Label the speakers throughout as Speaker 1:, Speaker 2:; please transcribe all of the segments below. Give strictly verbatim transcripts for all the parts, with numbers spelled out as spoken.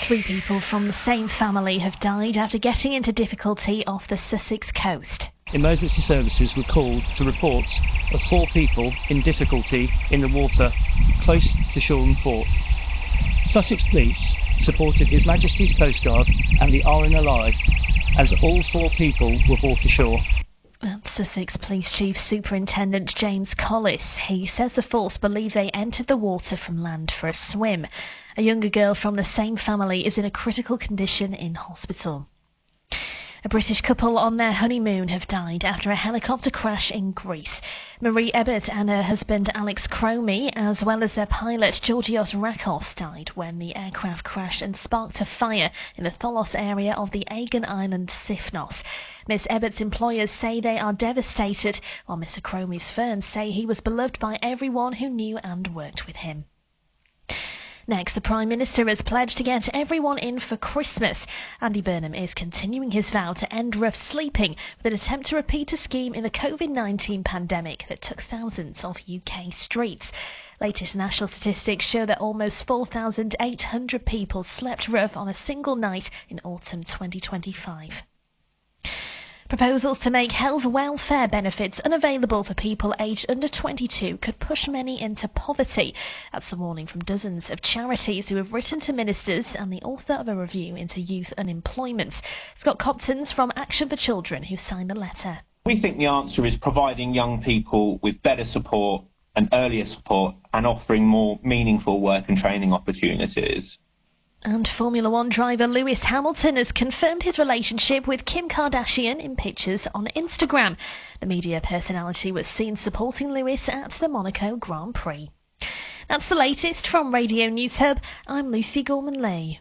Speaker 1: Three people from the same family have died after getting into difficulty off the Sussex coast.
Speaker 2: Emergency services were called to reports of four people in difficulty in the water close to Shoreham Fort. Sussex Police supported His Majesty's Coast Guard and the R N L I as all four people were brought ashore.
Speaker 1: That's Sussex Police Chief Superintendent James Collis. He says the force believe they entered the water from land for a swim. A younger girl from the same family is in a critical condition in hospital. A British couple on their honeymoon have died after a helicopter crash in Greece. Marie Ebbett and her husband Alex Cromie, as well as their pilot Georgios Rakos, died when the aircraft crashed and sparked a fire in the Tholos area of the Aegean island Sifnos. Miss Ebbett's employers say they are devastated, while Mister Cromie's firm say he was beloved by everyone who knew and worked with him. Next, the Prime Minister has pledged to get everyone in for Christmas. Andy Burnham is continuing his vow to end rough sleeping with an attempt to repeat a scheme in the COVID nineteen pandemic that took thousands of U K streets. Latest national statistics show that almost four thousand eight hundred people slept rough on a single night in autumn twenty twenty-five. Proposals to make health welfare benefits unavailable for people aged under twenty-two could push many into poverty. That's the warning from dozens of charities who have written to ministers and the author of a review into youth unemployment. Scott Copton's from Action for Children, who signed the letter.
Speaker 3: We think the answer is providing young people with better support and earlier support and offering more meaningful work and training opportunities.
Speaker 1: And Formula One driver Lewis Hamilton has confirmed his relationship with Kim Kardashian in pictures on Instagram. The media personality was seen supporting Lewis at the Monaco Grand Prix. That's the latest from Radio News Hub. I'm Lucy Gorman-Leigh.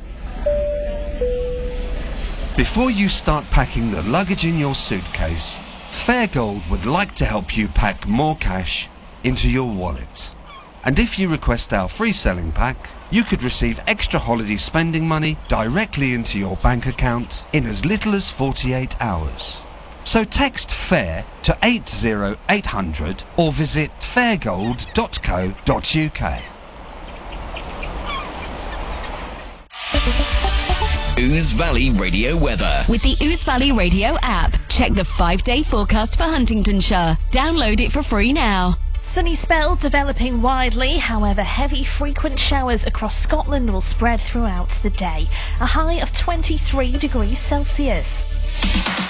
Speaker 4: Before you start packing the luggage in your suitcase, Fairgold would like to help you pack more cash into your wallet. And if you request our free selling pack, you could receive extra holiday spending money directly into your bank account in as little as forty-eight hours. So text FAIR to eight zero eight hundred or visit fairgold dot co dot uk.
Speaker 5: Ouse Valley Radio weather.
Speaker 6: With the Ouse Valley Radio app, check the five-day forecast for Huntingdonshire. Download it for free now.
Speaker 1: Sunny spells developing widely, however heavy frequent showers across Scotland will spread throughout the day. A high of twenty-three degrees Celsius.